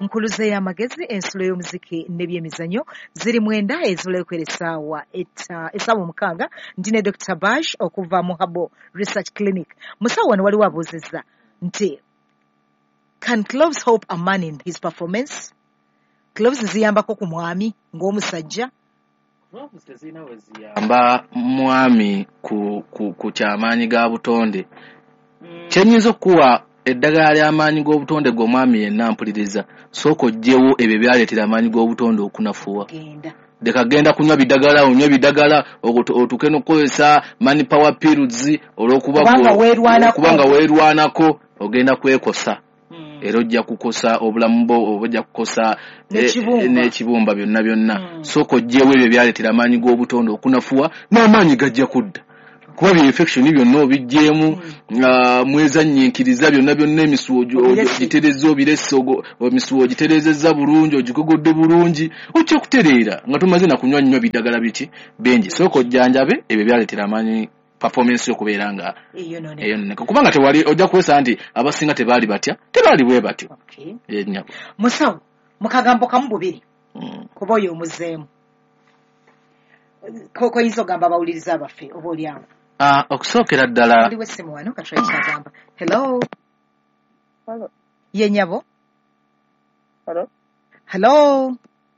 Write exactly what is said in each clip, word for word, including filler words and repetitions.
nkuluze y'amagezi ensulo y'omuziki n'ebyemizannyo ziri mwenda ezilekwera essaawa essaawa omukaaga ndine Doctor Bash okuva mu Habo Research Clinic. Musawo wano waliwo abuuzizza nti can cloves help a man in his performance? Cloves ziyambako ku mwami ng'omusajja? Ziyamba mwami ku, ku, ku kyamaanyi ga butonde. Mm. Kyenyinza okuwa eddagala ly'amaanyi g'obutonde gw'omwami yenna mpuliriza sooka oggyewo ebyo byaleetera amaanyi g'obutonde okunafuwa. Genda. Dekagenda kunywa bidagala onywa bidagala otuke n'okukozesa money power pills olw'okuba kubanga weerwanako ogenda kwekosa. Mm. Era ojja kukosa obulamu bwo ojja kukosa n'ekibumba byonna byonna. Mm. Sooka oggyewo ebyo byaleetera amaanyi g'obutonde okunafuwa n'amaanyi gajja kudda. Kuba bya infection byonna obijjeemu uh, mwezanyiikiriza byonna byonna emisuwo gitereza obiresogo emisuwo giterezezza bulungi ogikogodde bulungi ojja kutereera nga tumaze na kunywa nnyo bidagala biti benji sooka ojjanjabe ebyo byaleetera amaanyi performance yokubeera nga eyo nneka kubanga tewali ojja kuwesa nti abasinga tebaali batya tebaali bwe batyo. Okay. Yennya musawo mukagambo kamu bubiri mm. kuba oyo omuzeemu koko yinza ogamba abawuliriza abaffe oba olyawo. Ah, okusookera ddala. Waliwo essimu wano katulayi kyagamba. Hello. Hello. Ye nnyabo. Hello. Hello.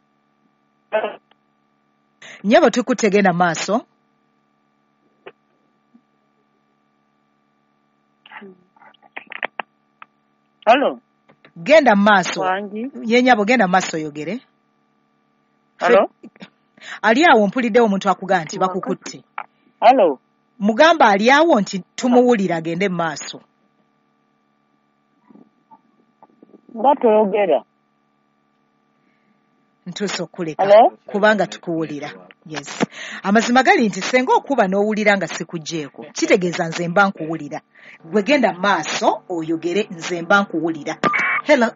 Nnyabo tukutte genda maaso. Hello. Genda maaso. Wangi. Ye nnyabo genda maaso oyogere. Hello. Ali awo mpuliddewo omuntu akugaa nti bakukutte. Hello. Mugamba ali awo nti tumuwulira agende maaso. Nga toyogera. Ntuuse okuleka kubanga tukuwulira. Yes. Amazima gali nti senga okuba n'owulira nga sikugjeeko kitegeeza nze mba nkuwulira. Gwe genda maaso oyogere nze mba nkuwulira. Hello.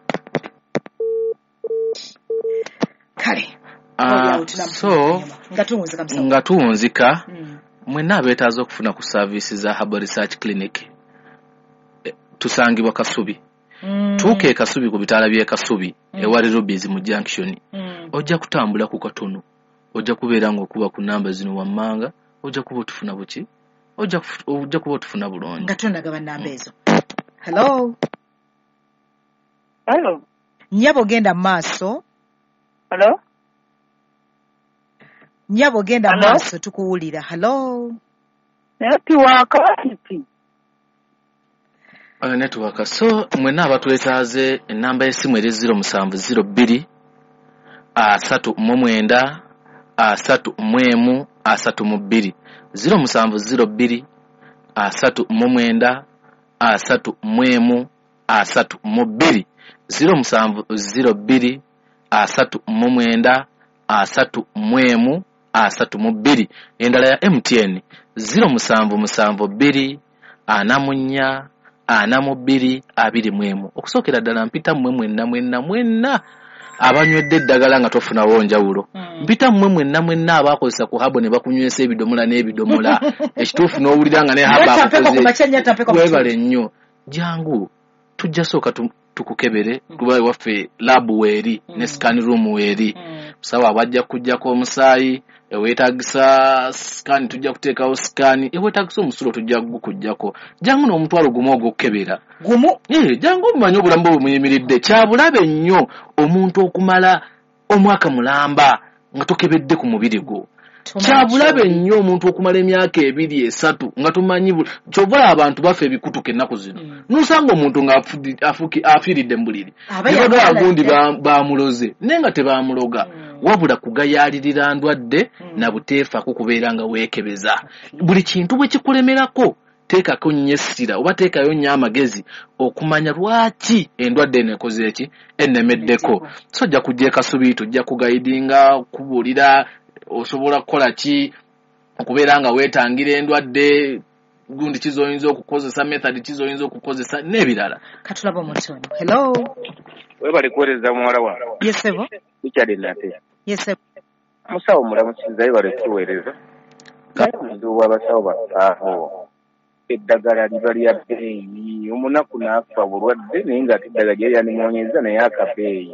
Kale. Uh, so nga tuwunzika mm. Mwenna abeetaaza okufuna ku services za Habo Research Clinic e, tusangibwa Kasubi. Mm. Tuuke Kasubi ku bitaala by'e Kasubi mm. ewali Rubies mu junction. Mm. Ojja kutambula ku katono. Ojja kubeera ng'okuba ku namba zino wammanga, ojja kuba otufuna buki? Ojja ojja kuba otufuna bulungi. Ngatonda gaba namba ezo. Mm. Hello. Hello. Nnyabo genda maaso. Hello. Nyabo genda maaso tukuwulira. Hello. Network ati. Uh, network. So mwenna abatwetaaze enamba y'essimu eri zero musanvu zero bbiri asatu mu mwenda asatu mu emu asatu mu bbiri zero musanvu zero bbiri asatu mu mwenda asatu mu emu asatu mu bbiri zero musanvu zero bbiri asatu mu mwenda asatu mu emu asatu mu bbiri. Endala ya M T N zero musanvu musanvu bbiri ana mu nnya ana mu bbiri abiri mu emu. Okusookera ddala mpita mmwe mwenna mwenna mwenna abanywedde eddagala nga tofunawo njawulo. Mm. Mpita mmwe mwenna mwenna abaakozesa ku Habo ne bakunywesa ebidomola n'ebidomola ekituufu n'owulira nga ne Habo akoze webale nnyo jangu tujja sooka tukukebere kuba mm. waffe lab weeri mm. ne scan room weeri mm. sawa wajja kujjako omusaayi eweetagisa scan tujja kuteekawo scan eweetagisa omusulo tujja gukujjako jangu n'omutwalo gumu ogw'okukebera gumu eh jangu obumanyi obulamu bwe bumuyimiridde kyabulabe nnyo omuntu okumala omwaka mulamba nga tokebedde ku mubiri gwo kyabulabe nnyo omuntu okumala emyaka ebiri esatu nga tumanyi kyovula abantu baffe ebikutuka ennaku zino mm. nusanga omuntu nga afiiridde mbuliri nebaga agundi bamuloze naye nga tebamuloga mm. wabula kugayaalirira ndwadde mm. na buteefaako kubeera nga weekebeza okay. Buli kintu bwe kikulemerako teekako nnyo essira oba teekayo nnyo amagezi okumanya lwaki endwadde enekoze eki ennemeddeko so ojja kujja e Kasubi tujja kugaidinga kubuulira osobola kukola ki okubeera nga weetangira endwadde gundi kizoyinza okukozesa method kizoyinza okukozesa n'ebirala. Katulaba omuntu ono. Hello. Webale kuweereza muwala wa. Yes sebo. Richard Nate. Yes sebo. Musawo mulamusiza webale kuweereza. Kamuzu w'abasawo basaaho. Eddagala liba lya bbeeyi omunaku n'afa bulwadde naye ng'ate eddagala lye yanimonyeza naye akabeeyi.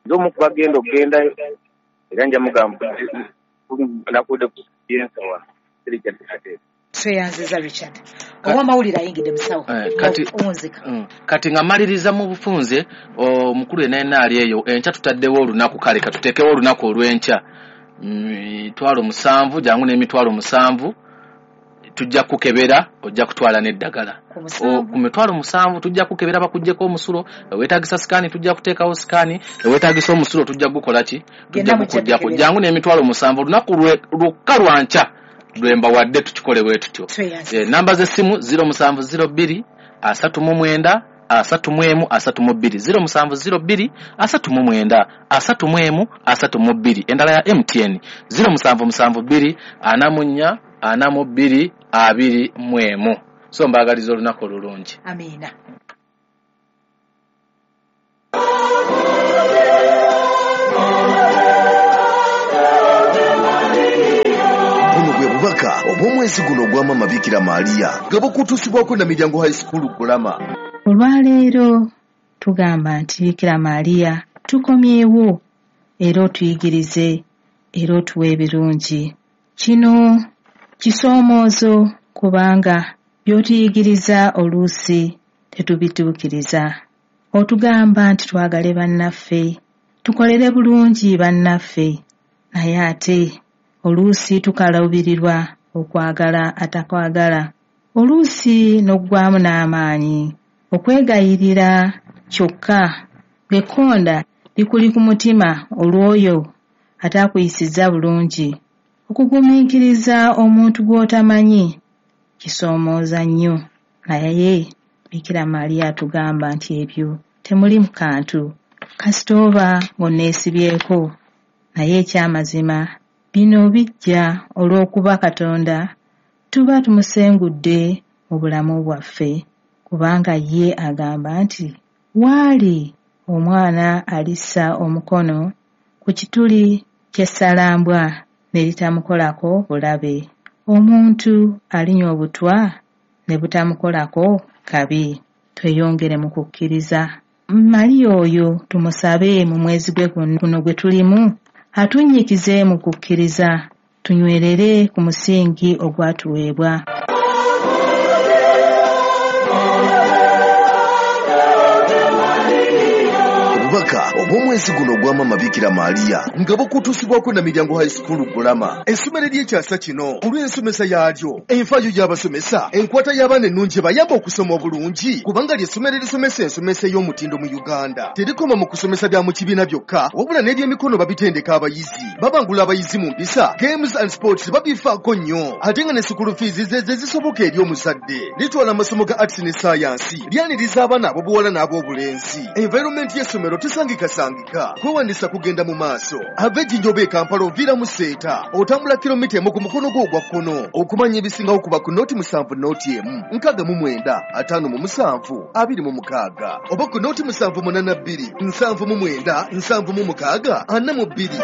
nzomu kubagenda okgendayo era nja mugamba nakude kuyensawa sirikyatekateka tweyanziza Richard oba amawulire ayingidde musawo kati kati nga maliriza mu bufunze omukulu enaali eyo enkya tutaddewo olunaku kale katuteekewo olunaku olw'enkya mitwalo musanvu jangu n'emitwalo musanvu tujja kukebera ojja kutwala n'eddagala ku mitwalo musanvu tujja kukebera bakuggyeko omusulo weetagisa sikaani tujja kuteekawo sikaani weetagisa omusulo tujja gukola ki tujja kukuggyako jangu n'emitwalo musanvu olunaku lwokka lwankya lwemba wadde tukikole bwe tutyo namba z'essimu zero musanvu zero bbiri asatu mu mwenda asatu mu emu asatu mu bbiri zero musanvu zero bbiri asatu mu mwenda asatu mu emu asatu mu bbiri endala ya M T N zero musanvu musanvu bbiri ana mu nnya ana mu bbiri abiri mu emu so mbaagaliza olunaku olulungi. Amiina. Obubaka obw'omwezi guno ogw'Amama Bikira Maria nga bukutuusibwako na Miryango High School Gulama. Olwaleero tugamba nti Bikira Maria tukomyewo era otuyigirize era otuwe ebirungi. Kino kisoomoozo kubanga by'otuyigiriza oluusi tetubituukiriza. Otugamba nti twagale bannaffe, tukolere bulungi bannaffe, naye ate oluusi tukalaubirirwa okwagala atakwagala. Oluusi n'oggwamu n'amaanyi okwegayirira kyokka ng'ekkonda likuli ku mutima olw'oyo ataakuyisizza bulungi. Okugumiikiriza omuntu gw'otamanyi kisoomooza nnyo, naye Bikira Maria atugamba nti ebyo temuli mu kantu kasita oba ng'onneesibyeko, naye ekyamazima bino bijja olw'okuba Katonda tuba tumusengudde mu bulamu bwaffe, kubanga ye agamba nti waali omwana alissa omukono ku kituli ky'essalambwa ne litamukolako bulabe, omuntu alinya obutwa ne butamukolako kabi. Tweyongere mu kukkiriza Maria oyo tumusabe mu mwezi gwe guno gwe tulimu atunnyikize mu kukkiriza tunywerere ku musingi ogwatuweebwa. Obubaka obw'omwezi guno ogw'Amama Bikira Maria nga bukutuusibwako na Miryango High School Gulama. Essomero ly'ekyasa kino olw'ensomesa yaalyo, enfaayo y'abasomesa, enkwata y'abaana ennungi ebayamba okusoma obulungi, kubanga ly'essomero erisomesa ensomesa ey'omutindo mu Uganda. Terikoma mu kusomesa bya mu kibiina byokka, wabula n'ebyemikono babitendeka abayizi, babangula abayizi mu mpisa, games and sports babifaako nnyo, ate nga ne school fees ze ze zisoboka eri omuzadde. Litwala amasomo ga arts ne science, lyaniriza abaana ab'obuwala n'ab'obulenzi. Environment y'essomero tesangika sangika, kwewandisa kugenda mu maaso. Ava Ejjinja e Kampala oviira mu Seeta, otambula kilomita emu ku mukono gwo ogwa kkono. Okumanya ebisingawo kuba ku nooti musanvu nooti emu, nkaaga mu mwenda, ataano mu musanvu, abiri mu mukaaga. Oba ku nooti musanvu munaana bbiri, nsanvu mu mwenda, nsanvu mu mukaaga, ana mu bbiri.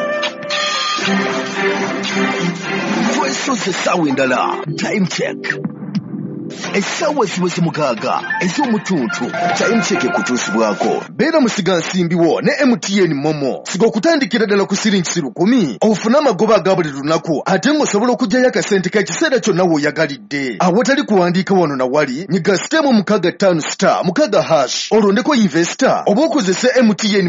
Twesoze essaawa endala. Time check. Essaawa ziweze mukaaga ez'omutuntu. Time check ekutuusibwako. Beera musiga nsimbiwo ne M T N Momo. Siga okutandikira ddala ku siringi lukumi ofune amagoba aga buli lunaku, ate ng'osobola okuggyayo akasente k'ekiseera kyonna w'oyagalidde. Awatali kuwandiika wano na wali, nyiga sitemu mukaaga ttaano star mukaaga hash olondeko investor oba okozese M T N